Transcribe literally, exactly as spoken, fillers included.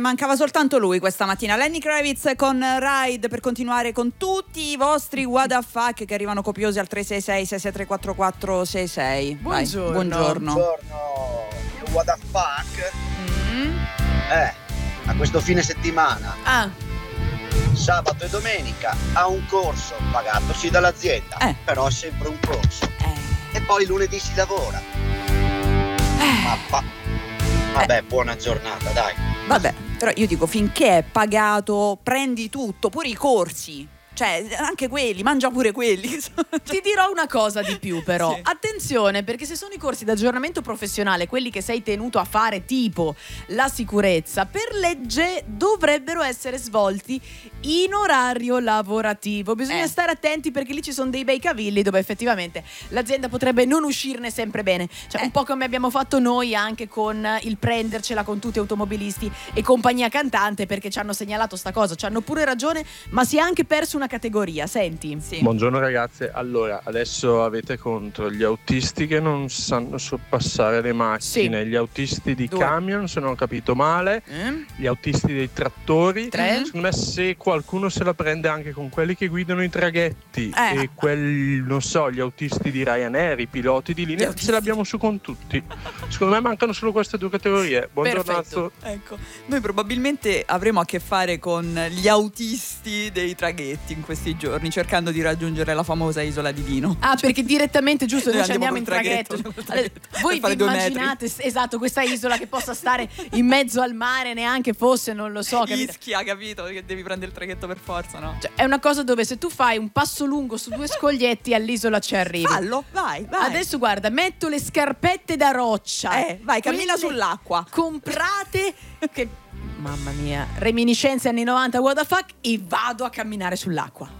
mancava soltanto lui questa mattina. Lenny Kravitz con Ride, per continuare con tutti i vostri what the fuck che arrivano copiosi al tre sei sei sei sei tre quattro quattro sei sei. Buongiorno. Vai, buongiorno. Buongiorno. What the fuck? Mm. Eh, a questo fine settimana, Ah, sabato e domenica, ha un corso pagato sì dall'azienda, Eh. però è sempre un corso. Eh. E poi lunedì si lavora. Eh. Ma va- Vabbè, buona giornata, dai. Vabbè, però io dico, finché è pagato, prendi tutto, pure i corsi. Cioè, anche quelli, mangia pure quelli. ti dirò una cosa di più però. Sì. Attenzione, perché se sono i corsi d'aggiornamento professionale, quelli che sei tenuto a fare, tipo la sicurezza, per legge dovrebbero essere svolti in orario lavorativo. Bisogna Eh. stare attenti, perché lì ci sono dei bei cavilli dove effettivamente l'azienda potrebbe non uscirne sempre bene. Cioè Eh. un po' come abbiamo fatto noi anche con il prendercela con tutti automobilisti e compagnia cantante, perché ci hanno segnalato sta cosa, ci hanno pure ragione, ma si è anche perso una categoria. Senti. Sì. Buongiorno ragazze, allora adesso avete contro gli autisti che non sanno sorpassare le macchine, Sì. gli autisti di Due. camion, se non ho capito male, Eh? gli autisti dei trattori. Tre. Secondo me se qualcuno se la prende anche con quelli che guidano i traghetti Eh. e quelli, non so, gli autisti di Ryanair, i piloti di Gli linea, autisti. ce l'abbiamo su con tutti. Secondo me mancano solo queste due categorie. Buongiorno. Perfetto. Ecco, noi probabilmente avremo a che fare con gli autisti dei traghetti in questi giorni, cercando di raggiungere la famosa isola di Vino. Ah, perché direttamente, giusto, noi Noi ci andiamo andiamo in col traghetto. traghetto, col Allora, traghetto, voi per fare vi due metri. immaginate, s- esatto, questa isola che possa stare in mezzo al mare, neanche fosse, non lo so, capito? Ischia, capito? Che devi prendere il traghetto per forza, no? Cioè, è una cosa dove se tu fai un passo lungo su due scoglietti all'isola ci arrivi. Fallo, vai, vai. Adesso guarda, metto le scarpette da roccia. Eh, vai, cammina Quelle sull'acqua. Comprate che mamma mia, reminiscenze anni novanta, what the fuck, e vado a camminare sull'acqua.